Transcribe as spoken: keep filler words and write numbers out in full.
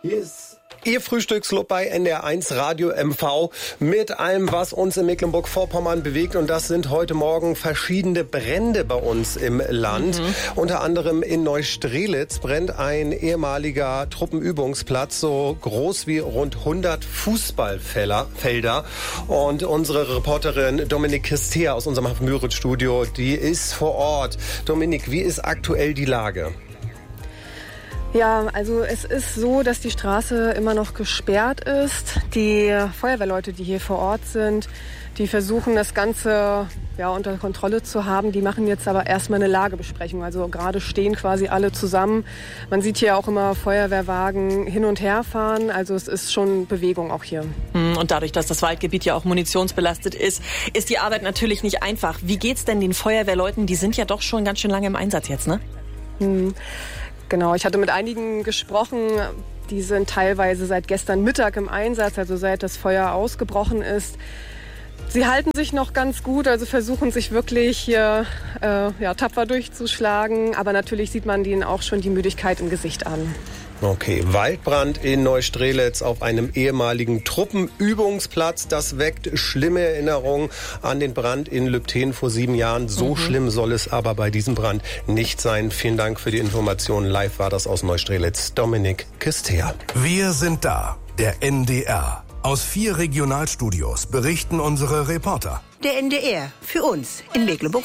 Hier ist Ihr Frühstücksclub bei N D R eins Radio M V mit allem, was uns in Mecklenburg-Vorpommern bewegt. Und das sind heute Morgen verschiedene Brände bei uns im Land. Mhm. Unter anderem in Neustrelitz brennt ein ehemaliger Truppenübungsplatz, so groß wie rund hundert Fußballfelder. Und unsere Reporterin Dominik Kistea aus unserem Hafen-Müritz-Studio, die ist vor Ort. Dominik, wie ist aktuell die Lage? Ja, also es ist so, dass die Straße immer noch gesperrt ist. Die Feuerwehrleute, die hier vor Ort sind, die versuchen das Ganze ja, unter Kontrolle zu haben. Die machen jetzt aber erstmal eine Lagebesprechung. Also gerade stehen quasi alle zusammen. Man sieht hier auch immer Feuerwehrwagen hin und her fahren. Also es ist schon Bewegung auch hier. Und dadurch, dass das Waldgebiet ja auch munitionsbelastet ist, ist die Arbeit natürlich nicht einfach. Wie geht's denn den Feuerwehrleuten? Die sind ja doch schon ganz schön lange im Einsatz jetzt, ne? Hm. Genau, ich hatte mit einigen gesprochen, die sind teilweise seit gestern Mittag im Einsatz, also seit das Feuer ausgebrochen ist. Sie halten sich noch ganz gut, also versuchen sich wirklich hier äh, ja, tapfer durchzuschlagen, aber natürlich sieht man denen auch schon die Müdigkeit im Gesicht an. Okay, Waldbrand in Neustrelitz auf einem ehemaligen Truppenübungsplatz. Das weckt schlimme Erinnerungen an den Brand in Lübtheen vor sieben Jahren. So mhm. schlimm soll es aber bei diesem Brand nicht sein. Vielen Dank für die Informationen. Live war das aus Neustrelitz. Dominik Kistea. Wir sind da, der N D R. Aus vier Regionalstudios berichten unsere Reporter. Der N D R, für uns in Mecklenburg.